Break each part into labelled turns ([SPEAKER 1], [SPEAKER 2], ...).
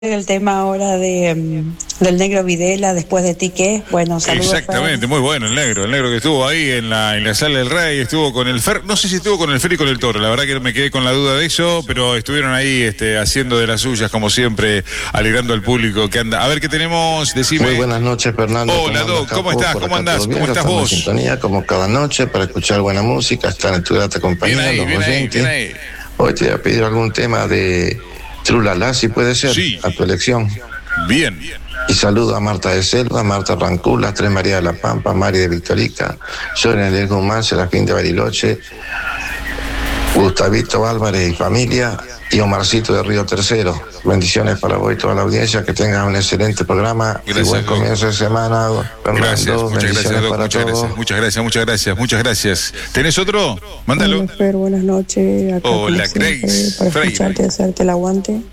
[SPEAKER 1] El tema ahora del negro Videla, después de ti, ¿qué? Bueno, saludos.
[SPEAKER 2] Exactamente, muy bueno el negro que estuvo ahí en la sala del Rey, estuvo con el Fer, no sé si estuvo con el Fer y con el Toro, la verdad que me quedé con la duda de eso, pero estuvieron ahí haciendo de las suyas, como siempre, alegrando al público que anda. A ver qué tenemos, decime.
[SPEAKER 3] Muy buenas noches, Fernando.
[SPEAKER 2] Hola, Doc, ¿cómo estás? ¿Cómo andás? ¿Cómo estás vos?
[SPEAKER 3] En sintonía, como cada noche, para escuchar buena música, estar en tu grata compañía, los oyentes. Hoy te voy a pedir algún tema de Trulala, si puede ser,
[SPEAKER 2] sí,
[SPEAKER 3] a tu elección.
[SPEAKER 2] Bien.
[SPEAKER 3] Y saludo a Marta de Selva, Marta Rancul, las tres María de la Pampa, Mari de Victorica, Soren Guzmán, Serafín de Bariloche, Gustavito Álvarez y familia, y Omarcito de Río Tercero. Bendiciones para vos y toda la audiencia, que tengan un excelente programa.
[SPEAKER 2] Gracias,
[SPEAKER 3] y buen comienzo de semana.
[SPEAKER 2] Gracias, muchas gracias, Doc, muchas gracias. ¿Tenés otro? Mándalo.
[SPEAKER 4] Hola, Fer, buenas noches. Acá,
[SPEAKER 2] hola,
[SPEAKER 4] siempre,
[SPEAKER 2] Grace.
[SPEAKER 4] para
[SPEAKER 2] Freire.
[SPEAKER 4] escucharte, hacerte el aguante.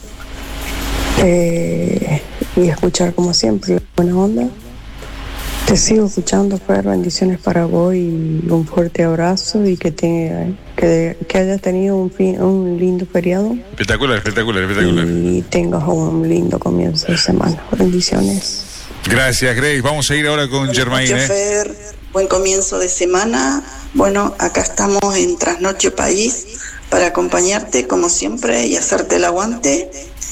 [SPEAKER 4] Y escuchar como siempre, buena onda. Te sigo escuchando, Fer, bendiciones para vos y un fuerte abrazo y que hayas tenido un lindo feriado.
[SPEAKER 2] Espectacular.
[SPEAKER 4] Y tengas un lindo comienzo de semana. Bendiciones.
[SPEAKER 2] Gracias, Grace. Vamos a ir ahora con Germaine.
[SPEAKER 5] Fer, buen comienzo de semana. Bueno, acá estamos en Trasnoche País para acompañarte como siempre y hacerte el aguante.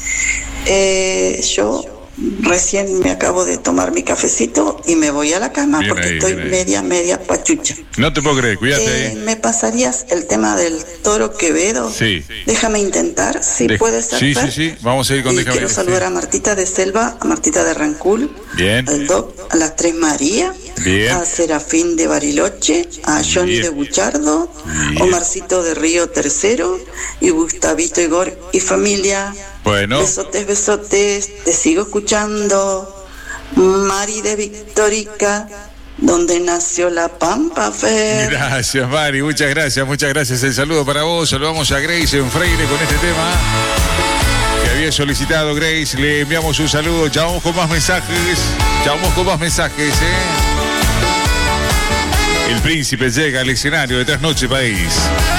[SPEAKER 5] Yo recién me acabo de tomar mi cafecito y me voy a la cama porque estoy media pachucha.
[SPEAKER 2] No te puedo creer, cuídate.
[SPEAKER 5] ¿Me pasarías el tema del Toro Quevedo?
[SPEAKER 2] Sí.
[SPEAKER 5] Déjame intentar, si puede ser.
[SPEAKER 2] Sí. Vamos a ir con
[SPEAKER 5] y
[SPEAKER 2] Déjame.
[SPEAKER 5] quiero saludar a Martita de Selva, a Martita de Rancul,
[SPEAKER 2] Bien.
[SPEAKER 5] al Doc, a las tres María,
[SPEAKER 2] Bien.
[SPEAKER 5] a Serafín de Bariloche, a Johnny
[SPEAKER 2] Bien.
[SPEAKER 5] de Buchardo,
[SPEAKER 2] Bien.
[SPEAKER 5] Omarcito de Río Tercero y Gustavito Igor y familia.
[SPEAKER 2] Bueno.
[SPEAKER 5] Besotes, te sigo escuchando. Mari de Victorica, donde nació la Pampa, Fer.
[SPEAKER 2] Gracias, Mari, muchas gracias. El saludo para vos. Saludamos a Grace en Freire con este tema que había solicitado Grace. Le enviamos un saludo. Ya vamos con más mensajes. El príncipe llega al escenario de Trasnoche País.